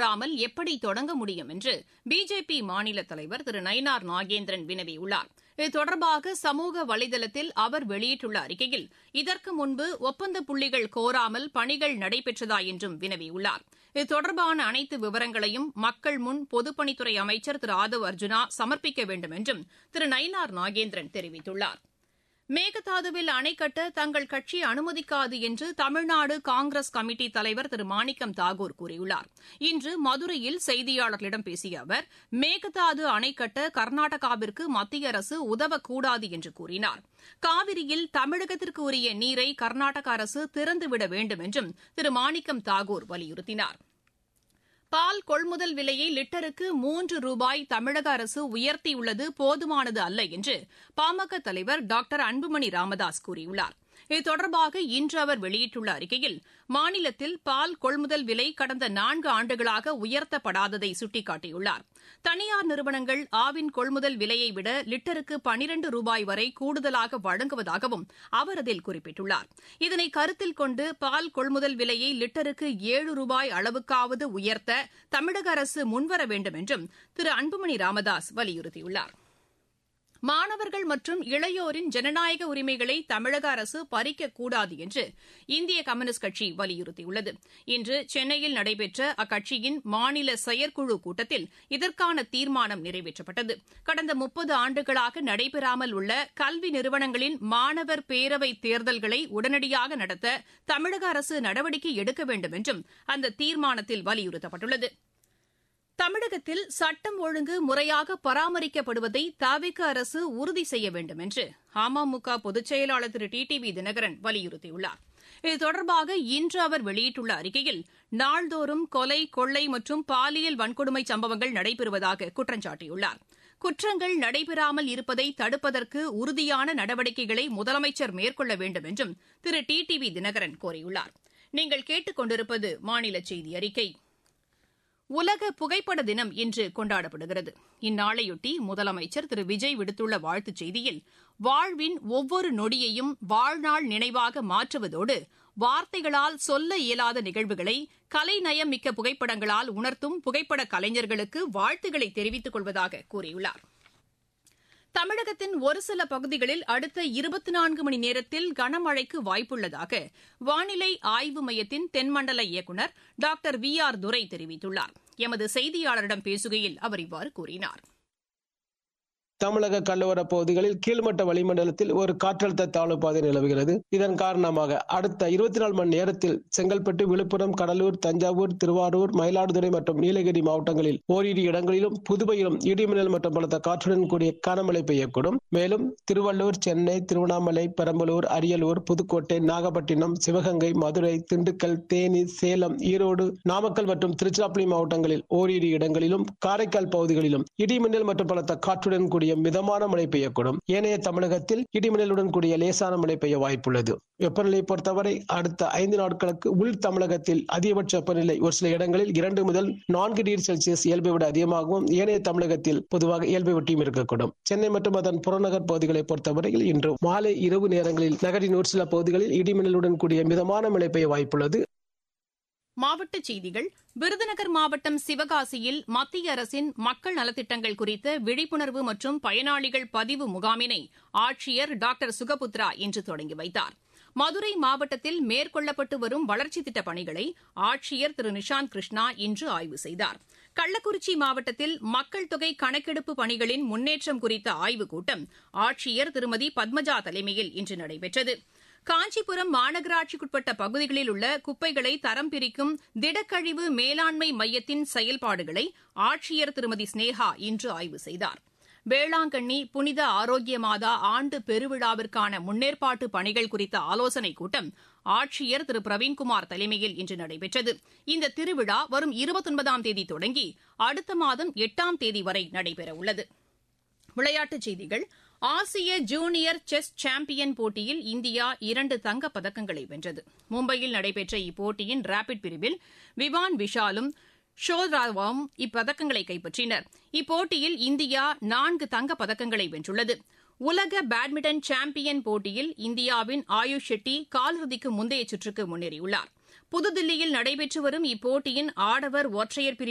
கோராமல் எப்படி தொடங்க முடியும் என்று பிஜேபி மாநில தலைவர் திரு நயினார் நாகேந்திரன் வினவியுள்ளார். இது தொடர்பாக சமூக வலைதளத்தில் அவர் வெளியிட்டுள்ள அறிக்கையில் இதற்கு முன்பு ஒப்பந்த புள்ளிகள் கோராமல் பணிகள் நடைபெற்றதா என்றும் வினவியுள்ளார். இது தொடர்பான அனைத்து விவரங்களையும் மக்கள் முன் பொதுப்பணித்துறை அமைச்சர் திரு ஆதவ் அர்ஜுனா சமர்ப்பிக்க வேண்டும் என்றும் திரு நயினார் நாகேந்திரன் தெரிவித்துள்ளார். மேகதாதுவில் அணை கட்ட தங்கள் கட்சி அனுமதிக்காது என்று தமிழ்நாடு காங்கிரஸ் கமிட்டி தலைவர் திரு மாணிக்கம் தாகூர் கூறியுள்ளார். இன்று மதுரையில் செய்தியாளர்களிடம் பேசிய அவர், மேகதாது அணை கட்ட கர்நாடகாவிற்கு மத்திய அரசு உதவக்கூடாது என்று கூறினார். காவிரியில் தமிழகத்திற்கு உரிய நீரை கர்நாடக அரசு திறந்துவிட வேண்டும் என்றும் திரு மாணிக்கம் தாகூர் வலியுறுத்தினார். பால் கொள்முதல் விலையை லிட்டருக்கு 3 ரூபாய் தமிழக அரசு உயர்த்தியுள்ளது போதுமானது அல்ல என்று பாமக தலைவர் டாக்டர் அன்புமணி ராமதாஸ் கூறியுள்ளார். இது தொடர்பாக இன்று அவர் வெளியிட்டுள்ள அறிக்கையில், மாநிலத்தில் பால் கொள்முதல் விலை கடந்த 4 ஆண்டுகளாக உயர்த்தப்படாததை சுட்டிக்காட்டியுள்ளார். தனியார் நிறுவனங்கள் ஆவின் கொள்முதல் விலையை விட லிட்டருக்கு 12 ரூபாய் வரை கூடுதலாக வழங்குவதாகவும் அவர் அதில் குறிப்பிட்டுள்ளார். இதனை கருத்தில் கொண்டு பால் கொள்முதல் விலையை லிட்டருக்கு 7 ரூபாய் அளவுக்காவது உயர்த்த தமிழக அரசு முன்வர வேண்டும் என்றும் திரு அன்புமணி ராமதாஸ் வலியுறுத்தியுள்ளார். மாணவர்கள் மற்றும் இளையோரின் ஜனநாயக உரிமைகளை தமிழக அரசு பறிக்கக்கூடாது என்று இந்திய கம்யூனிஸ்ட் கட்சி வலியுறுத்தியுள்ளது. இன்று சென்னையில் நடைபெற்ற அக்கட்சியின் மாநில செயற்குழு கூட்டத்தில் இதற்கான தீர்மானம் நிறைவேற்றப்பட்டது. கடந்த 30 ஆண்டுகளாக நடைபெறாமல் உள்ள கல்வி நிறுவனங்களின் மாணவர் பேரவை தேர்தல்களை உடனடியாக நடத்த தமிழக அரசு நடவடிக்கை எடுக்க வேண்டும் என்றும் அந்த தீர்மானத்தில் வலியுறுத்தப்பட்டுள்ளது. தமிழகத்தில் சட்டம் ஒழுங்கு முறையாக பராமரிக்கப்படுவதை தவிக அரசு உறுதி செய்ய வேண்டும் என்று அமமுக பொதுச் செயலாளர் திரு டிடிவி தினகரன் வலியுறுத்தியுள்ளார். இது தொடர்பாக இன்று அவர் வெளியிட்டுள்ள அறிக்கையில், நாள்தோறும் கொலை, கொள்ளை மற்றும் பாலியல் வன்கொடுமை சம்பவங்கள் நடைபெறுவதாக குற்றம் சாட்டியுள்ளார். குற்றங்கள் நடைபெறாமல் இருப்பதை தடுப்பதற்கு உறுதியான நடவடிக்கைகளை முதலமைச்சர் மேற்கொள்ள வேண்டும் என்றும் திரு டிடிவி தினகரன் கோரியுள்ளார். நீங்கள் கேட்டுக் கொண்டிருப்பது மாநில செய்தி அறிக்கை. உலக புகைப்பட தினம் இன்று கொண்டாடப்படுகிறது. இந்நாளையொட்டி முதலமைச்சர் திரு விஜய் விடுத்துள்ள வாழ்த்துச் செய்தியில், வாழ்வின் ஒவ்வொரு நொடியையும் வாழ்நாள் நினைவாக மாற்றுவதோடு வார்த்தைகளால் சொல்ல இயலாத நிகழ்வுகளை கலைநயம் மிக்க புகைப்படங்களால் உணர்த்தும் புகைப்பட கலைஞர்களுக்கு வாழ்த்துக்களை தெரிவித்துக் கொள்வதாக கூறியுள்ளார். தமிழகத்தின் ஒரு சில பகுதிகளில் அடுத்த 24 மணி நேரத்தில் கனமழைக்கு வாய்ப்புள்ளதாக வானிலை ஆய்வு மையத்தின் தென்மண்டல இயக்குநர் டாக்டர் VR துரை தெரிவித்துள்ளார். எமது செய்தியாளரிடம் பேசுகையில் அவர் இவ்வாறு கூறினார். தமிழக கடலோர பகுதிகளில் கீழ்மட்ட வளிமண்டலத்தில் ஒரு காற்றழுத்த தாழ்வு பாதை நிலவுகிறது. இதன் காரணமாக அடுத்த 24 மணி நேரத்தில் செங்கல்பட்டு, விழுப்புரம், கடலூர், தஞ்சாவூர், திருவாரூர், மயிலாடுதுறை மற்றும் நீலகிரி மாவட்டங்களில் ஓரிரு இடங்களிலும், புதுவையிலும் இடிமின்னல் மற்றும் பலத்த காற்றுடன் கூடிய கனமழை பெய்யக்கூடும். மேலும் திருவள்ளூர், சென்னை, திருவண்ணாமலை, பெரம்பலூர், அரியலூர், புதுக்கோட்டை, நாகப்பட்டினம், சிவகங்கை, மதுரை, திண்டுக்கல், தேனி, சேலம், ஈரோடு, நாமக்கல் மற்றும் திருச்சிராப்பள்ளி மாவட்டங்களில் ஓரிரு இடங்களிலும், காரைக்கால் பகுதிகளிலும் இடிமின்னல் மற்றும் பலத்த காற்றுடன் கூடிய மிதமான மழை பெய்யக்கூடும். ஏனைய தமிழகத்தில் இடிமின்னலுடன் கூடிய லேசான மழை பெய்ய வாய்ப்புள்ளது. வெப்பநிலையை பொறுத்தவரை அடுத்த 5 நாட்களுக்கு உள் தமிழகத்தில் அதிகபட்ச வெப்பநிலை ஒரு சில இடங்களில் 2 முதல் 4 டிகிரி செல்சியஸ் இயல்பை விட அதிகமாகவும், ஏனைய தமிழகத்தில் பொதுவாக இயல்பை ஒட்டியும் இருக்கக்கூடும். சென்னை மற்றும் அதன் புறநகர் பகுதிகளை பொறுத்தவரையில் இன்று மாலை, இரவு நேரங்களில் நகரின் ஒரு சில பகுதிகளில் இடிமின்னலுடன் கூடிய மிதமான மழை பெய்ய வாய்ப்புள்ளது. மாவட்டச் செய்திகள். விருதுநகர் மாவட்டம் சிவகாசியில் மத்திய அரசின் மக்கள் நலத்திட்டங்கள் குறித்த விழிப்புணர்வு மற்றும் பயனாளிகள் பதிவு முகாமினை ஆட்சியர் டாக்டர் சுகபுத்ரா இன்று தொடங்கி வைத்தார். மதுரை மாவட்டத்தில் மேற்கொள்ளப்பட்டு வரும் வளர்ச்சித் திட்டப் பணிகளை ஆட்சியர் திரு நிஷாந்த் கிருஷ்ணா இன்று ஆய்வு செய்தார். கள்ளக்குறிச்சி மாவட்டத்தில் மக்கள் தொகை கணக்கெடுப்பு பணிகளின் முன்னேற்றம் குறித்த ஆய்வுக் கூட்டம் ஆட்சியர் திருமதி பத்மஜா தலைமையில் இன்று நடைபெற்றது. காஞ்சிபுரம் மாநகராட்சிக்குட்பட்ட பகுதிகளில் உள்ள குப்பைகளை தரம் பிரிக்கும் திடக்கழிவு மேலாண்மை மையத்தின் செயல்பாடுகளை ஆட்சியர் திருமதி ஸ்னேகா இன்று ஆய்வு செய்தார். வேளாங்கண்ணி புனித ஆரோக்கிய மாதா ஆண்டு பெருவிழாவிற்கான முன்னேற்பாட்டு பணிகள் குறித்த ஆலோசனைக் கூட்டம் ஆட்சியர் திரு பிரவீன்குமார் தலைமையில் இன்று நடைபெற்றது. இந்த திருவிழா வரும் 29ஆம் தேதி தொடங்கி அடுத்த மாதம் 8ஆம் தேதி வரை நடைபெறவுள்ளது. விளையாட்டுச் செய்திகள். ஆசிய ஜூனியர் செஸ் சாம்பியன் போட்டியில் இந்தியா 2 தங்கப் பதக்கங்களை வென்றது. மும்பையில் நடைபெற்ற இப்போட்டியின் ரேபிட் பிரிவில் விவான் விஷாலும் ஷோராவும் இப்பதக்கங்களை கைப்பற்றினர். இப்போட்டியில் இந்தியா 4 தங்கப் பதக்கங்களை வென்றுள்ளது. உலக பேட்மிண்டன் சாம்பியன் போட்டியில் இந்தியாவின் ஆயுஷ் ஷெட்டி காலிறுதிக்கு முந்தைய சுற்றுக்கு முன்னேறியுள்ளார். புதுதில்லியில் நடைபெற்று வரும் இப்போட்டியின் ஆடவர் ஒற்றையர் பிரிவு